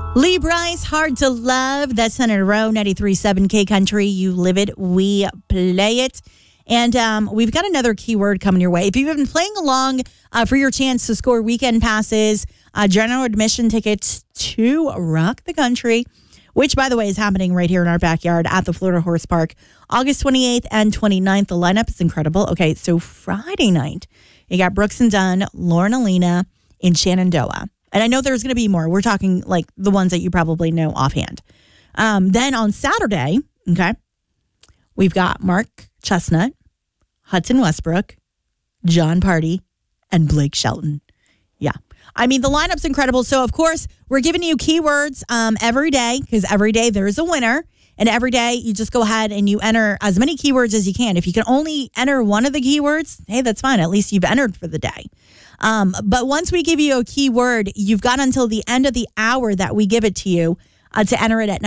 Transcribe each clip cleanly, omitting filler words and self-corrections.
Lee Brice, Hard to Love. That's Senator Rowe, 93.7 K Country. You live it, we play it. And we've got another keyword coming your way. If you've been playing along for your chance to score weekend passes, general admission tickets to Rock the Country, which, by the way, is happening right here in our backyard at the Florida Horse Park, August 28th and 29th. The lineup is incredible. Okay, so Friday night, you got Brooks and Dunn, Lauren Alina, and Shenandoah. And I know there's going to be more. We're talking like the ones that you probably know offhand. Then on Saturday, okay, we've got Mark Chestnut, Hudson Westbrook, John Party, and Blake Shelton. Yeah. I mean, the lineup's incredible. So, of course, we're giving you keywords every day because every day there's a winner. And every day you just go ahead and you enter as many keywords as you can. If you can only enter one of the keywords, hey, that's fine. At least you've entered for the day. But once we give you a keyword, you've got until the end of the hour that we give it to you to enter it at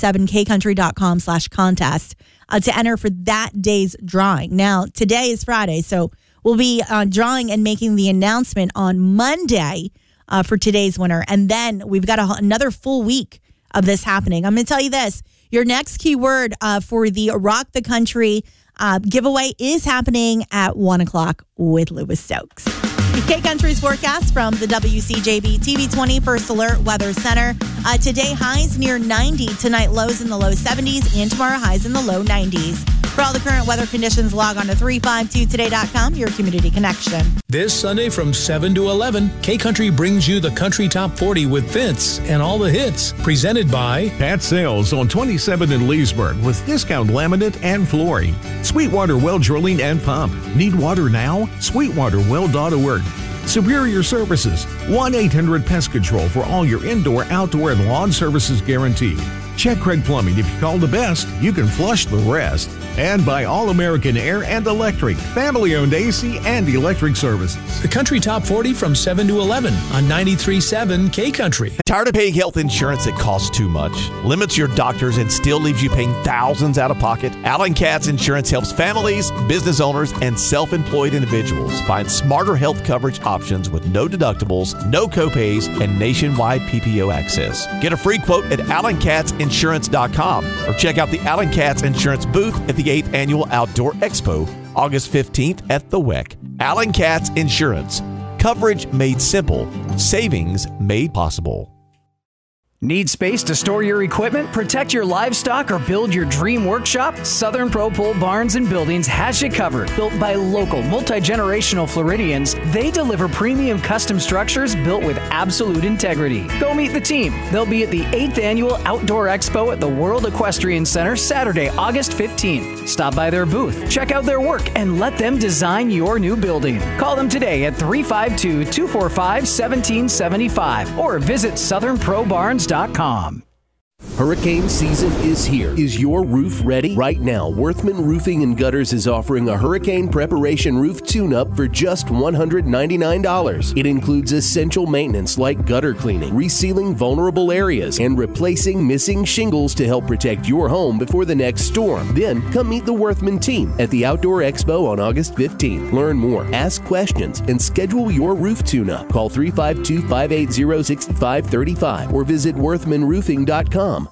937kcountry.com/contest to enter for that day's drawing. Now, today is Friday, so we'll be drawing and making the announcement on Monday for today's winner. And then we've got another full week of this happening. I'm going to tell you this. Your next keyword for the Rock the Country giveaway is happening at 1 o'clock with Lewis Stokes. K Country's forecast from the WCJB TV20 First Alert Weather Center. Today, highs near 90. Tonight, lows in the low 70s. And tomorrow, highs in the low 90s. For all the current weather conditions, log on to 352today.com, your community connection. This Sunday from 7 to 11, K Country brings you the Country Top 40 with Vince and all the hits. Presented by Pat Sales on 27 in Leesburg with discount laminate and flooring. Sweetwater Well Drilling and Pump. Need water now? SweetwaterWell.org. Superior Services. 1-800-PEST Control for all your indoor, outdoor, and lawn services guaranteed. Check Craig Plumbing. If you call the best, you can flush the rest. And by All American Air and Electric, family-owned AC and electric services. the Country Top 40 from 7 to 11 on 93.7 K Country. Tired of paying health insurance that costs too much, limits your doctors, and still leaves you paying thousands out of pocket? Allen Katz Insurance helps families, business owners, and self-employed individuals find smarter health coverage options with no deductibles, no copays, and nationwide PPO access. Get a free quote at AllenKatzInsurance.com or check out the Allen Katz Insurance booth at the 8th Annual Outdoor Expo, August 15th at the WEC. Allen Katz Insurance. Coverage made simple. Savings made possible. Need space to store your equipment, protect your livestock, or build your dream workshop? Southern Pro Pole Barns and Buildings has you covered. Built by local, multi-generational Floridians, they deliver premium custom structures built with absolute integrity. Go meet the team. They'll be at the 8th Annual Outdoor Expo at the World Equestrian Center Saturday, August 15th. Stop by their booth, check out their work, and let them design your new building. Call them today at 352-245-1775 or visit southernprobarns.com. Hurricane season is here. Is your roof ready? Right now, Worthman Roofing and Gutters is offering a hurricane preparation roof tune-up for just $199. It includes essential maintenance like gutter cleaning, resealing vulnerable areas, and replacing missing shingles to help protect your home before the next storm. Then, come meet the Worthman team at the Outdoor Expo on August 15th. Learn more, ask questions, and schedule your roof tune-up. Call 352-580-6535 or visit worthmanroofing.com.